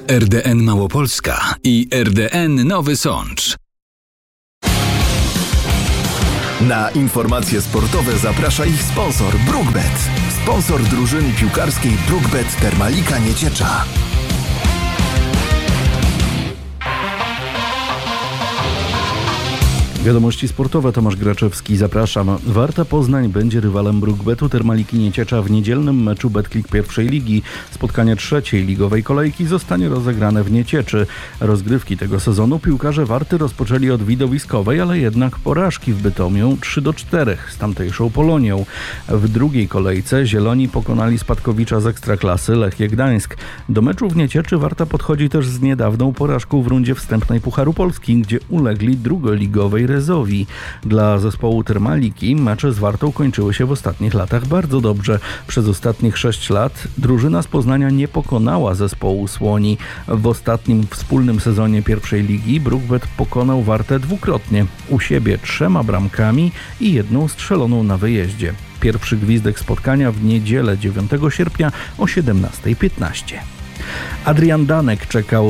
RDN Małopolska i RDN Nowy Sącz. Na informacje sportowe zaprasza ich sponsor BrookBet. Sponsor drużyny piłkarskiej BrookBet Termalika Nieciecza. Wiadomości sportowe, Tomasz Graczewski, zapraszam. Warta Poznań będzie rywalem BrookBetu Termaliki Nieciecza w niedzielnym meczu Betclic pierwszej ligi. Spotkanie trzeciej ligowej kolejki zostanie rozegrane w Niecieczy. Rozgrywki tego sezonu piłkarze Warty rozpoczęli od widowiskowej, ale jednak porażki w Bytomiu 3-4 z tamtejszą Polonią. W drugiej kolejce Zieloni pokonali spadkowicza z Ekstraklasy Lechia Gdańsk. Do meczu w Niecieczy Warta podchodzi też z niedawną porażką w rundzie wstępnej Pucharu Polski, gdzie ulegli drugoligowej Rezowi. Dla zespołu Termaliki mecze z Wartą kończyły się w ostatnich latach bardzo dobrze. Przez ostatnich 6 lat drużyna z Poznania nie pokonała zespołu Słoni. W ostatnim wspólnym sezonie pierwszej ligi BrookBet pokonał Wartę dwukrotnie. U siebie 3 bramkami i 1 strzeloną na wyjeździe. Pierwszy gwizdek spotkania w niedzielę 9 sierpnia o 17:15. Adrian Danek czekał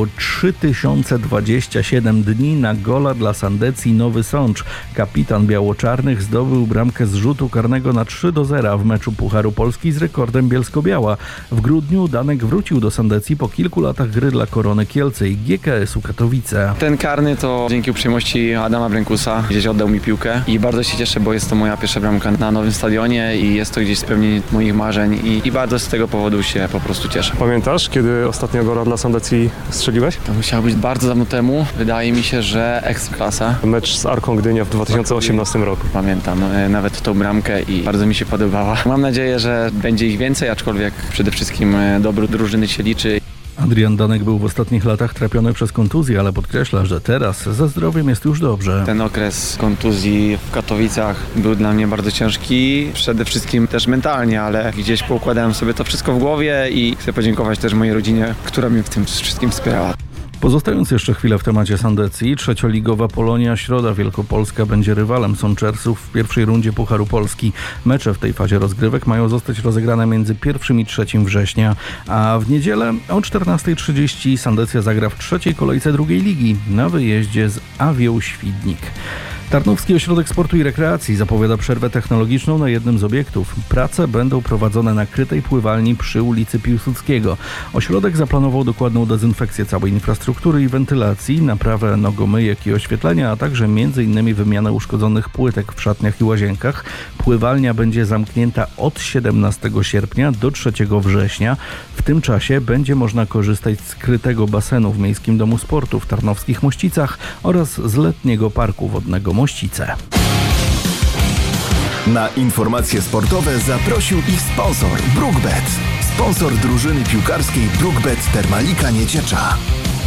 3027 dni na gola dla Sandecji Nowy Sącz. Kapitan biało-czarnych zdobył bramkę z rzutu karnego na 3-0 w meczu Pucharu Polski z rekordem Bielsko-Biała. W grudniu Danek wrócił do Sandecji po kilku latach gry dla Korony Kielce i GKS-u Katowice. Ten karny to dzięki uprzejmości Adama Brękusa gdzieś oddał mi piłkę i bardzo się cieszę, bo jest to moja pierwsza bramka na nowym stadionie i jest to gdzieś spełnienie moich marzeń i bardzo z tego powodu się po prostu cieszę. Pamiętasz, kiedy ostatnio gola dla Sandecji strzeliłeś? To musiało być bardzo dawno temu. Wydaje mi się, że Ekstraklasa. Mecz z Arką Gdynia w 2018 roku. Pamiętam nawet tą bramkę i bardzo mi się podobała. Mam nadzieję, że będzie ich więcej, aczkolwiek przede wszystkim dobro drużyny się liczy. Adrian Danek był w ostatnich latach trapiony przez kontuzję, ale podkreśla, że teraz ze zdrowiem jest już dobrze. Ten okres kontuzji w Katowicach był dla mnie bardzo ciężki, przede wszystkim też mentalnie, ale gdzieś poukładałem sobie to wszystko w głowie i chcę podziękować też mojej rodzinie, która mnie w tym wszystkim wspierała. Pozostając jeszcze chwilę w temacie Sandecji, trzecioligowa Polonia Środa Wielkopolska będzie rywalem Sączersów w pierwszej rundzie Pucharu Polski. Mecze w tej fazie rozgrywek mają zostać rozegrane między 1 i 3 września, a w niedzielę o 14:30 Sandecja zagra w trzeciej kolejce drugiej ligi na wyjeździe z Awią Świdnik. Tarnowski Ośrodek Sportu i Rekreacji zapowiada przerwę technologiczną na jednym z obiektów. Prace będą prowadzone na krytej pływalni przy ulicy Piłsudskiego. Ośrodek zaplanował dokładną dezynfekcję całej infrastruktury i wentylacji, naprawę nogomyjek i oświetlenia, a także m.in. wymianę uszkodzonych płytek w szatniach i łazienkach. Pływalnia będzie zamknięta od 17 sierpnia do 3 września. W tym czasie będzie można korzystać z krytego basenu w Miejskim Domu Sportu w Tarnowskich Mościcach oraz z letniego parku wodnego Mościce. Na informacje sportowe zaprosił ich sponsor BrookBet. Sponsor drużyny piłkarskiej BrookBet Termalika Nieciecza.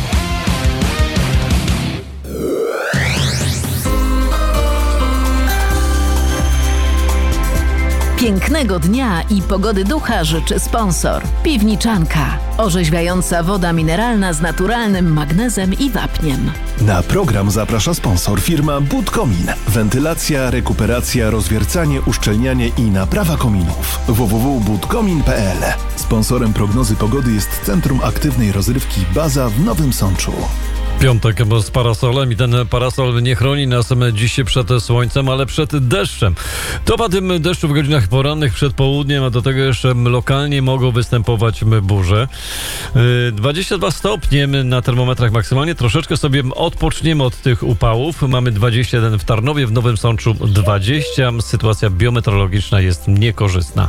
Pięknego dnia i pogody ducha życzy sponsor. Piwniczanka. Orzeźwiająca woda mineralna z naturalnym magnezem i wapniem. Na program zaprasza sponsor firma Budkomin. Wentylacja, rekuperacja, rozwiercanie, uszczelnianie i naprawa kominów. www.budkomin.pl. Sponsorem prognozy pogody jest Centrum Aktywnej Rozrywki Baza w Nowym Sączu. Piątek z parasolem i ten parasol nie chroni nas dziś przed słońcem, ale przed deszczem. To po tym deszczu w godzinach porannych przed południem, a do tego jeszcze lokalnie mogą występować burze. 22 stopnie na termometrach maksymalnie. Troszeczkę sobie odpoczniemy od tych upałów. Mamy 21 w Tarnowie, w Nowym Sączu 20. Sytuacja biometeorologiczna jest niekorzystna.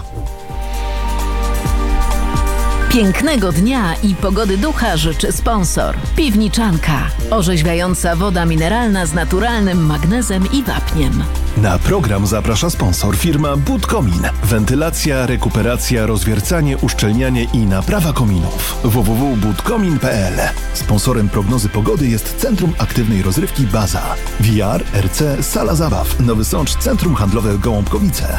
Pięknego dnia i pogody ducha życzy sponsor. Piwniczanka. Orzeźwiająca woda mineralna z naturalnym magnezem i wapniem. Na program zaprasza sponsor firma Budkomin. Wentylacja, rekuperacja, rozwiercanie, uszczelnianie i naprawa kominów. www.budkomin.pl. Sponsorem prognozy pogody jest Centrum Aktywnej Rozrywki Baza. VR, RC, Sala Zabaw. Nowy Sącz, Centrum Handlowe Gołąbkowice.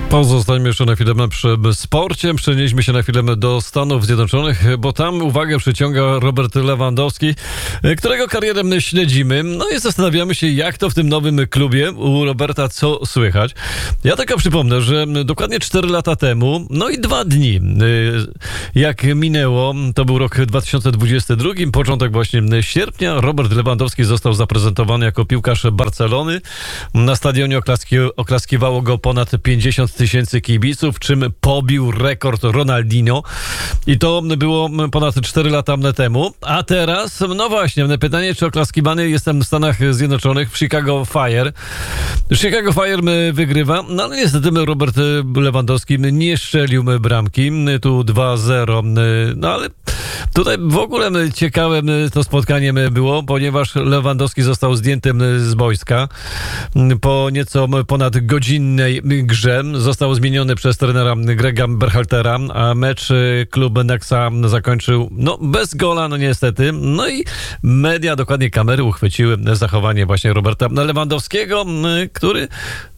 Pozostańmy jeszcze na chwilę przy sporcie. Przenieśmy się na chwilę do Stanów Zjednoczonych, bo tam uwagę przyciąga Robert Lewandowski, którego karierę śledzimy. No i zastanawiamy się, jak to w tym nowym klubie u Roberta co słychać. Ja tylko przypomnę, że dokładnie 4 lata temu, no i 2 dni, jak minęło, to był rok 2022, początek właśnie sierpnia, Robert Lewandowski został zaprezentowany jako piłkarz Barcelony. Na stadionie oklaskiwało go ponad 50 000 kibiców, czym pobił rekord Ronaldinho. I to było ponad 4 lata temu. A teraz, no właśnie, pytanie, czy oklaskiwany jestem w Stanach Zjednoczonych w Chicago Fire. Chicago Fire wygrywa, no ale niestety Robert Lewandowski nie strzelił bramki. Tu 2-0. No ale tutaj w ogóle ciekawe to spotkanie było, ponieważ Lewandowski został zdjęty z boiska po nieco ponad godzinnej grze. Został zmieniony przez trenera Grega Berhaltera, a mecz klub Nexa zakończył bez gola, niestety. No i media, dokładnie kamery, uchwyciły zachowanie właśnie Roberta Lewandowskiego, który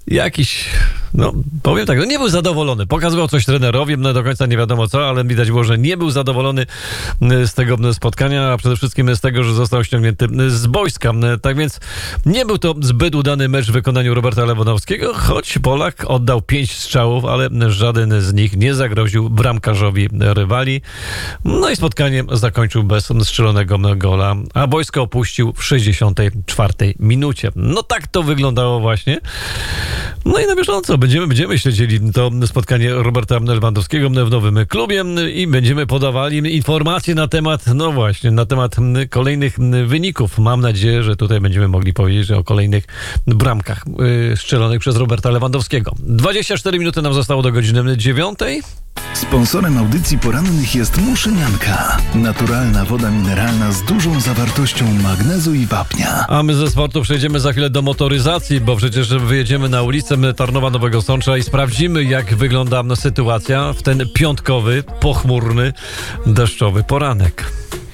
powiem tak, nie był zadowolony. Pokazywał coś trenerowi, do końca nie wiadomo co, ale widać było, że nie był zadowolony z tego spotkania, a przede wszystkim z tego, że został ściągnięty z boiska. Tak więc nie był to zbyt udany mecz w wykonaniu Roberta Lewandowskiego, choć Polak oddał 5 strzałów, ale żaden z nich nie zagroził bramkarzowi rywali. No i spotkanie zakończył bez strzelonego gola, a boisko opuścił w 64 minucie. No tak to wyglądało właśnie. No i na bieżąco będziemy śledzili to spotkanie Roberta Lewandowskiego w nowym klubie i będziemy podawali informacje na temat, na temat kolejnych wyników. Mam nadzieję, że tutaj będziemy mogli powiedzieć o kolejnych bramkach strzelonych przez Roberta Lewandowskiego. 24 minuty nam zostało do godziny 9. Sponsorem audycji porannych jest Muszynianka. Naturalna woda mineralna z dużą zawartością magnezu i wapnia. A my ze sportu przejdziemy za chwilę do motoryzacji, bo przecież wyjedziemy na ulicę Tarnowa Nowego Sącza i sprawdzimy, jak wygląda sytuacja w ten piątkowy, pochmurny, deszczowy poranek.